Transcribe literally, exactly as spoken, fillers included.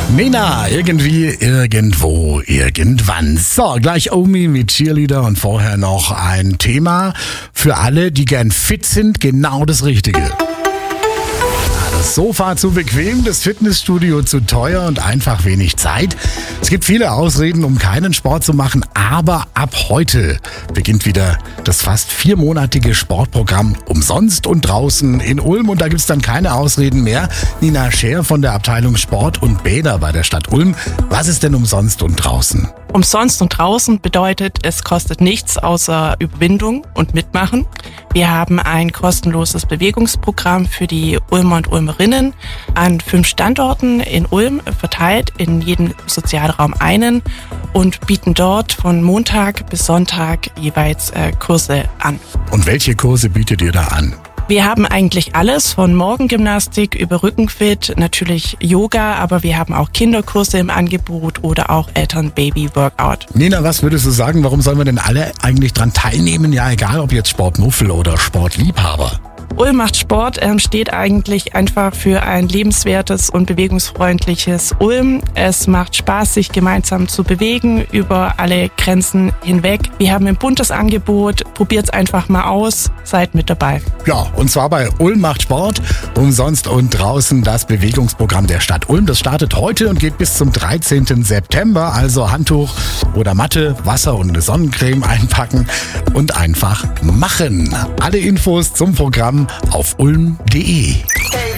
Nena, irgendwie, irgendwo, irgendwann. So, gleich Omi mit Cheerleader und vorher noch ein Thema für alle, die gern fit sind, genau das Richtige. Das Sofa zu bequem, das Fitnessstudio zu teuer und einfach wenig Zeit. Es gibt viele Ausreden, um keinen Sport zu machen, aber ab heute beginnt wieder das fast viermonatige Sportprogramm umsonst und draußen in Ulm und da gibt's dann keine Ausreden mehr. Nina Scher von der Abteilung Sport und Bäder bei der Stadt Ulm. Was ist denn umsonst und draußen? Umsonst und draußen bedeutet, es kostet nichts außer Überwindung und Mitmachen. Wir haben ein kostenloses Bewegungsprogramm für die Ulmer und Ulmerinnen an fünf Standorten in Ulm verteilt, in jedem Sozialraum einen und bieten dort von Montag bis Sonntag jeweils äh, Kurse an. Und welche Kurse bietet ihr da an? Wir haben eigentlich alles von Morgengymnastik über Rückenfit, natürlich Yoga, aber wir haben auch Kinderkurse im Angebot oder auch Eltern-Baby-Workout. Nina, was würdest du sagen, warum sollen wir denn alle eigentlich dran teilnehmen? Ja, egal ob jetzt Sportmuffel oder Sportliebhaber. Ulm macht Sport ähm, steht eigentlich einfach für ein lebenswertes und bewegungsfreundliches Ulm. Es macht Spaß, sich gemeinsam zu bewegen über alle Grenzen hinweg. Wir haben ein buntes Angebot. Probiert's einfach mal aus. Seid mit dabei. Ja, und zwar bei Ulm macht Sport, umsonst und draußen das Bewegungsprogramm der Stadt Ulm. Das startet heute und geht bis zum dreizehnten September. Also Handtuch oder Matte, Wasser und eine Sonnencreme einpacken und einfach machen. Alle Infos zum Programm auf ulm punkt de.